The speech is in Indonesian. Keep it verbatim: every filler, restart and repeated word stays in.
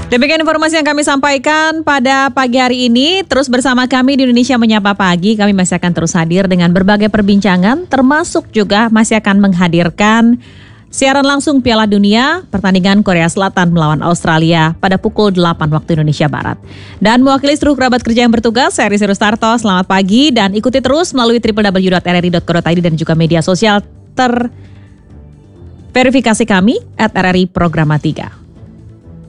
Demikian informasi yang kami sampaikan pada pagi hari ini. Terus bersama kami di Indonesia Menyapa Pagi, kami masih akan terus hadir dengan berbagai perbincangan, termasuk juga masih akan menghadirkan siaran langsung Piala Dunia, pertandingan Korea Selatan melawan Australia pada pukul delapan waktu Indonesia Barat. Dan mewakili seluruh kerabat kerja yang bertugas, saya Risi Rustarto, selamat pagi dan ikuti terus melalui w w w dot r r i dot co dot i d dan juga media sosial terverifikasi kami at R R I Programa tiga.